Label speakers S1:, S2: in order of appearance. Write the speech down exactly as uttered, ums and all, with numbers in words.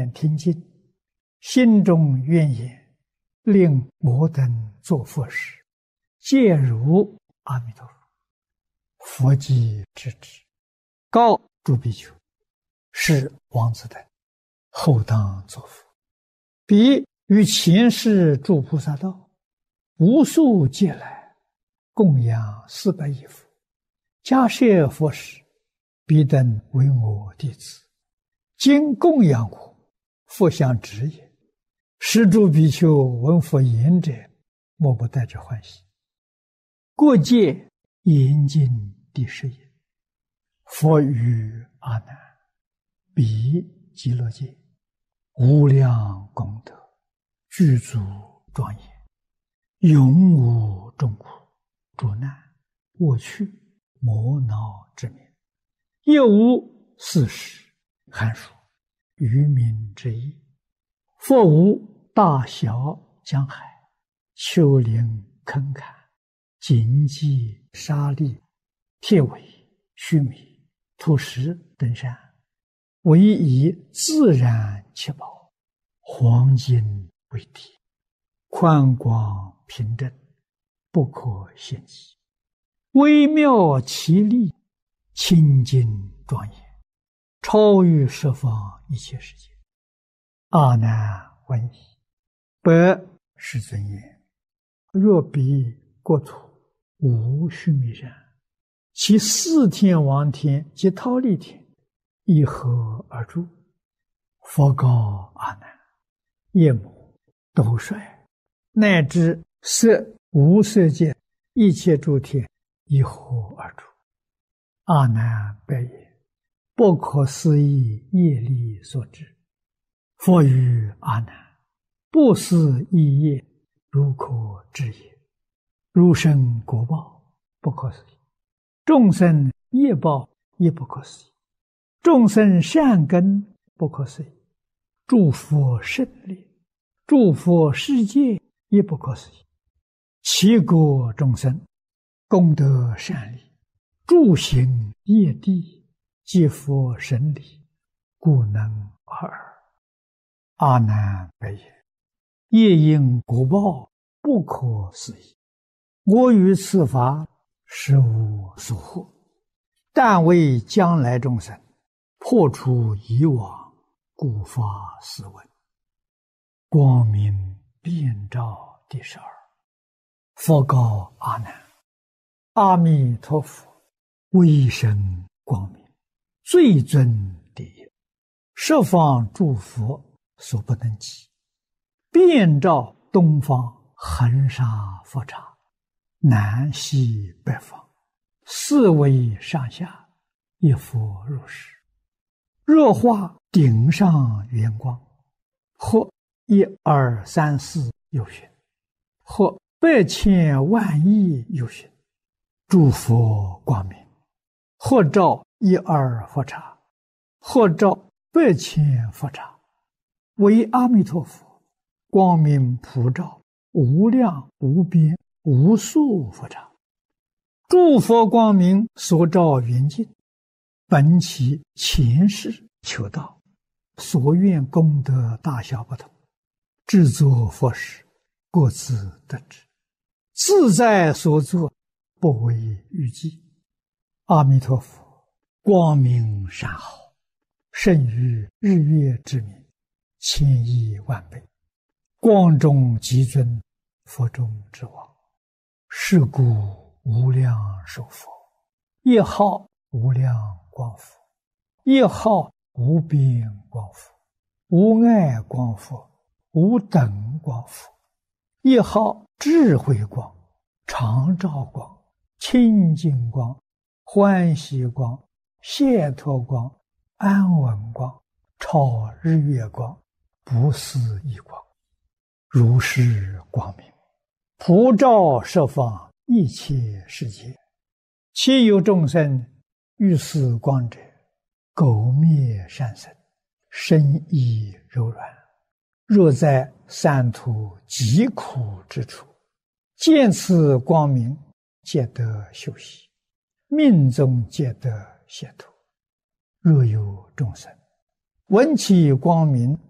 S1: 念听经，心中愿言，令我等作佛时，皆如阿弥陀佛。佛即知之，告诸比丘：是王子等，后当作佛。彼于前世诸菩萨道，无数劫来，供养四百亿佛，迦叶佛时，彼等为我弟子，今供养我，佛相知也。是诸比丘闻佛言者，莫不带着欢喜。过界严禁第十也。佛语阿难：彼极乐界，无量功德，具足庄严，永无众苦、诸难、恶趣、魔恼之名，亦无四时、寒暑、愚民之意。佛无大小江海、丘陵坑坎、荆棘沙砾、铁苇、须弥、土石等山，唯以自然七宝、黄金为体，宽广平正，不可限计，微妙奇丽，清净庄严，超于十方一切世界。阿难闻已，白世尊言：若彼国土无须弥山，其四天王天及忉利天一合而住。佛告阿难：夜母、斗率，乃至色无色界一切诸天一合而住。阿难白言：不可思议业力所致。佛语阿难：不思议业，如可知也。如生果报，不可思议；众生业报，亦不可思议；众生善根，不可思议；诸佛胜利，诸佛世界，亦不可思议。其国众生，功德善利，诸行业地，皆佛神理，故能尔。阿难白言：业因果报，不可思议。我于此法实无所获，但为将来众生破除以往，故发斯文。光明遍照第十二。佛告阿难：阿弥陀佛威神光明，最尊第一，十方诸佛所不能及，遍照东方恒沙佛刹，南西北方，四维上下，一佛如是。若化顶上圆光，或一二三四有寻，或百千万亿有寻，诸佛光明，或照一二佛刹，或照百千佛刹，为阿弥陀佛光明普照无量无边无数佛刹。诸佛光明所照圆净，本其前世求道，所愿功德大小不同，制作佛时，各自得知，自在所作，不为预计。阿弥陀佛光明善好，胜于日月之明，千亿万倍，光中极尊，佛中之王。是故无量寿佛，一号无量光佛，一号无边光佛，无碍光佛，无等光佛，一号智慧光、常照光、清净光、欢喜光、解脱光、安稳光、超日月光、不思议光，如是光明，普照十方一切世界。其有众生遇此光者，苟灭善生，身意柔软，若在三途极苦之处，见此光明，皆得休息，命中皆得解脱。若有众生闻其光明